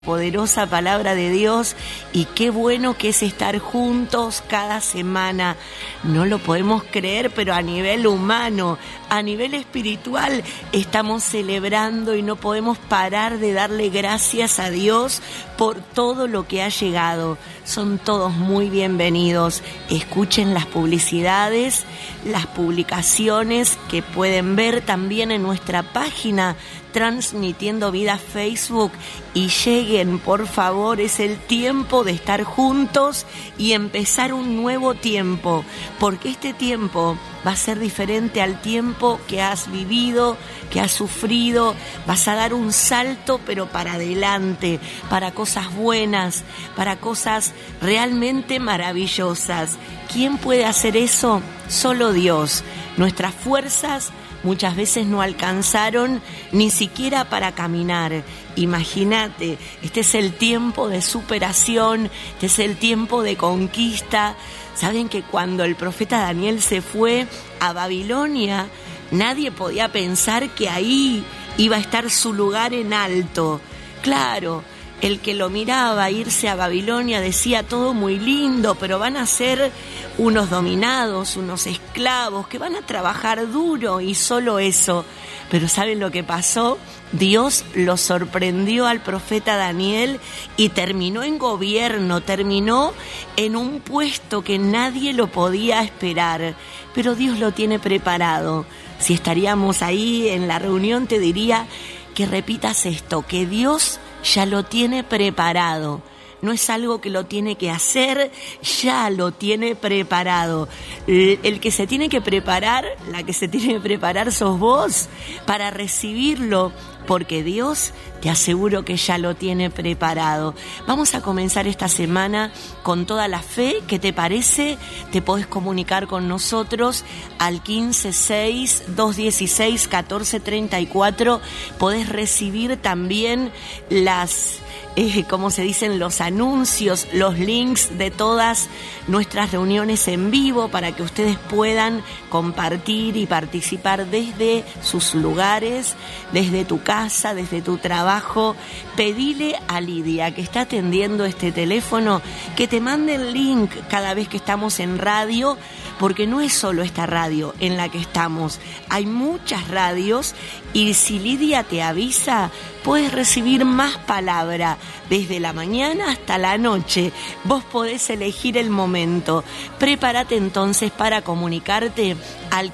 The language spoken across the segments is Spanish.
Poderosa palabra de Dios, y qué bueno que es estar juntos cada semana. No lo podemos creer, pero a nivel humano, a nivel espiritual, estamos celebrando y no podemos parar de darle gracias a Dios por todo lo que ha llegado. Son todos muy bienvenidos. Escuchen las publicidades, las publicaciones que pueden ver también en nuestra página Transmitiendo Vida Facebook, y lleguen, por favor. Es el tiempo de estar juntos y empezar un nuevo tiempo, porque este tiempo va a ser diferente al tiempo que has vivido, que has sufrido. Vas a dar un salto, pero para adelante, para cosas buenas, para cosas realmente maravillosas. ¿Quién puede hacer eso? Solo Dios. Nuestras fuerzas muchas veces no alcanzaron ni siquiera para caminar. Imagínate, este es el tiempo de superación, este es el tiempo de conquista. Saben que cuando el profeta Daniel se fue a Babilonia, nadie podía pensar que ahí iba a estar su lugar en alto. Claro, el que lo miraba irse a Babilonia decía todo muy lindo, pero van a ser unos dominados, unos esclavos que van a trabajar duro y solo eso. Pero ¿saben lo que pasó? Dios lo sorprendió al profeta Daniel y terminó en gobierno, terminó en un puesto que nadie lo podía esperar. Pero Dios lo tiene preparado. Si estaríamos ahí en la reunión, te diría que repitas esto, que Dios ya lo tiene preparado. No es algo que lo tiene que hacer, ya lo tiene preparado. El que se tiene que preparar, la que se tiene que preparar sos vos para recibirlo, porque Dios, te aseguro que ya lo tiene preparado. Vamos a comenzar esta semana con toda la fe. ¿Qué te parece? Te podés comunicar con nosotros al 156-216-1434. Podés recibir también como se dicen, los anuncios, los links de todas nuestras reuniones en vivo para que ustedes puedan compartir y participar desde sus lugares, desde tu casa, desde tu trabajo. Pedile a Lidia, que está atendiendo este teléfono, que te mande el link cada vez que estamos en radio, porque no es solo esta radio en la que estamos, hay muchas radios, y si Lidia te avisa, puedes recibir más palabra desde la mañana hasta la noche. Vos podés elegir el momento. Prepárate entonces para comunicarte al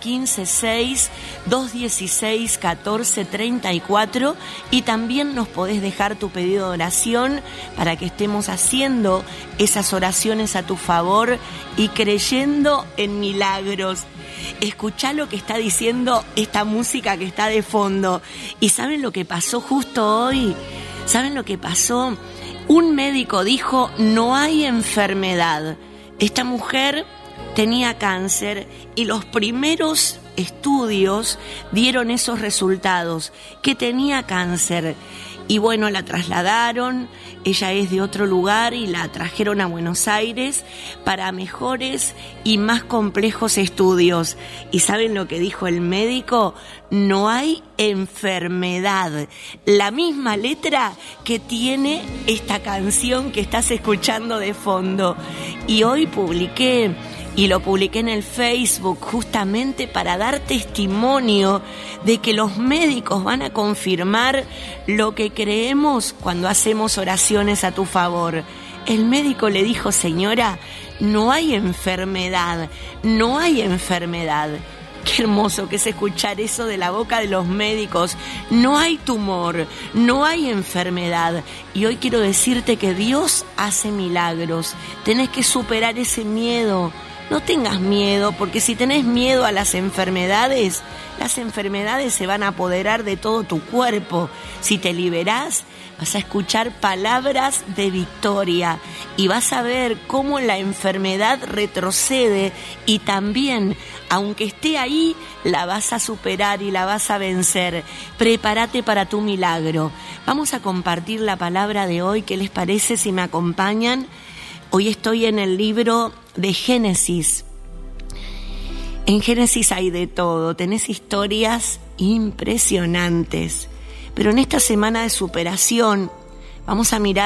156-216-1434, y también nos podés dejar tu pedido de oración para que estemos haciendo esas oraciones a tu favor y creyendo en milagros. Escuchá lo que está diciendo esta música que está de fondo. ¿Y saben lo que pasó justo hoy? ¿Saben lo que pasó? Un médico dijo: no hay enfermedad. Esta mujer tenía cáncer y los primeros estudios dieron esos resultados, que tenía cáncer. Y bueno, la trasladaron, ella es de otro lugar, y la trajeron a Buenos Aires para mejores y más complejos estudios. ¿Y saben lo que dijo el médico? No hay enfermedad. La misma letra que tiene esta canción que estás escuchando de fondo. Y hoy publiqué en el Facebook justamente para dar testimonio de que los médicos van a confirmar lo que creemos cuando hacemos oraciones a tu favor. El médico le dijo: señora, no hay enfermedad, no hay enfermedad. Qué hermoso que es escuchar eso de la boca de los médicos. No hay tumor, no hay enfermedad. Y hoy quiero decirte que Dios hace milagros. Tenés que superar ese miedo. No tengas miedo, porque si tenés miedo a las enfermedades se van a apoderar de todo tu cuerpo. Si te liberás, vas a escuchar palabras de victoria y vas a ver cómo la enfermedad retrocede, y también, aunque esté ahí, la vas a superar y la vas a vencer. Prepárate para tu milagro. Vamos a compartir la palabra de hoy. ¿Qué les parece si me acompañan? Hoy estoy en el libro de Génesis. En Génesis hay de todo, tenés historias impresionantes. Pero en esta semana de superación Vamos a mirar